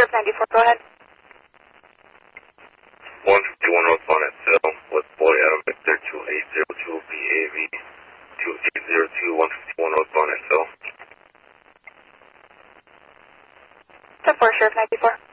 Sheriff 94, go ahead. 151 northbound at Cell with boy Adam Victor 2802 BAV 2802 151 northbound at Cell. 10-4, Sheriff 94.